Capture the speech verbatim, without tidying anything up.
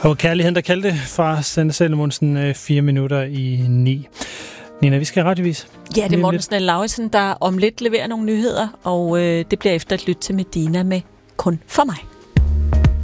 Og kærligheden, der kaldte fra Sanne Salomonsen fire minutter i ni. Nina, vi skal have radiovis. Ja, det er Morten Snell Lauritsen, der om lidt leverer nogle nyheder, og øh, det bliver efter et lyt til Medina med Kun for mig.